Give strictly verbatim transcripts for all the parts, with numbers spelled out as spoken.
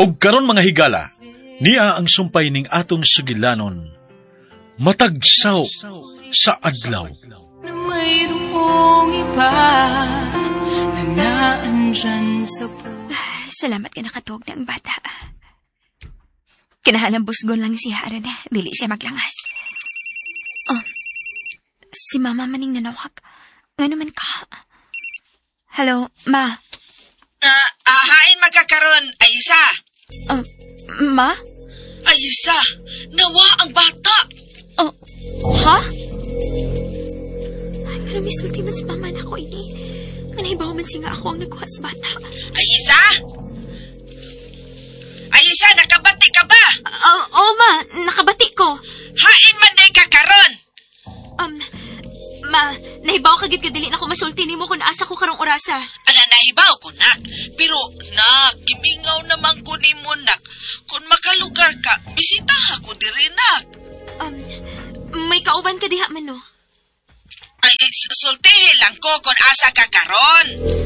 Og karon mga higala, niya ang sumpay ning atong sugilanon, matagsaw sa adlaw. Na mayroong iba na naandyan sa puso. Salamat ka nakatuog ng bata. Kinahalang busgon lang siya aron, dili siya maglangas. Oh, si Mama maning nanawag. Nga naman ka. Hello, Ma. Uh, ahain magkakaroon, Aysa. Uh, Ma? Aysa, nawa ang bata. Oh, ha? Ay, nga na misulti man si Mama na ako ini. Nga nahibaw man siya nga ako ang nagkuha sa bata. Aysa? Aysa, nakabati ka ba? Uh, oh, Ma, nakabati ko. Hain man day kakaroon. Um, Ma, nahibaw kagit kadili na ko masulti ni mo kung asa ko karong orasa. Ala, nahibaw ko, nak. Pero, nak, gimingaw naman ko ni mo, nak. Kung makalugar ka, bisita ako diri, nak. Um, may kauban ka diha man, no? Ay, sultihin lang ko kung asa ka karon.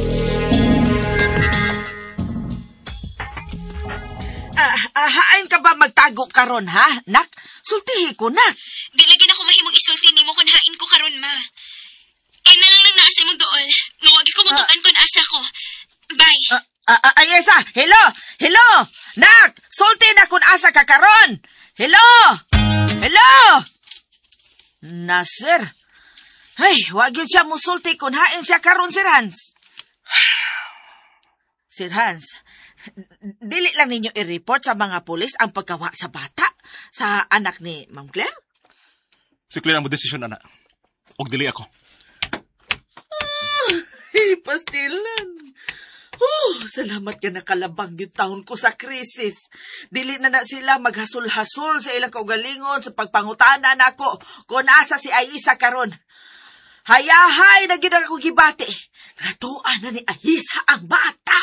Ah, ah, hain ka ba magtago karon, ha, nak? Sultihi ko, nak. Di lagi na ko mahimong isulti ni mo kung hain ko karon, Ma. Kaya na lang nang naasa mong dool. Ngawagi ko mutukan kung asa ko. Bye. Ah, ah, ah, Ayesa, hello, hello, nak, sulti na kung asa ka karon. Hello, hello. Nasir, ay, wag yun siya musulti kung hain siya karon, Sir Hans. Sir Hans, dili lang ninyo i-report sa mga pulis ang paggawa sa bata, sa anak ni Ma'am Claire? Si Claire ang mo desisyon, anak. Og dili ako. Ay, pastilan. Oh, salamat ka nakalabang yung taon ko sa krisis. Dili na na sila maghasol-hasol sa ilang kaugalingon sa pagpangutana nako kung asa si Ayisa karon. Hayahay na ginag ako gibati. Natuan na ni Ayisa ang bata.